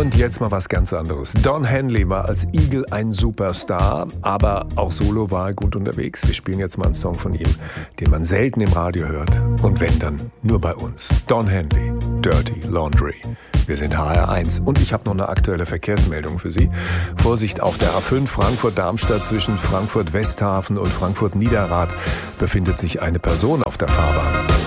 Und jetzt mal was ganz anderes. Don Henley war als Eagle ein Superstar, aber auch solo war er gut unterwegs. Wir spielen jetzt mal einen Song von ihm, den man selten im Radio hört. Und wenn, dann nur bei uns. Don Henley, Dirty Laundry. Wir sind HR1 und ich habe noch eine aktuelle Verkehrsmeldung für Sie. Vorsicht, auf der A5 Frankfurt-Darmstadt zwischen Frankfurt-Westhafen und Frankfurt-Niederrad befindet sich eine Person auf der Fahrbahn.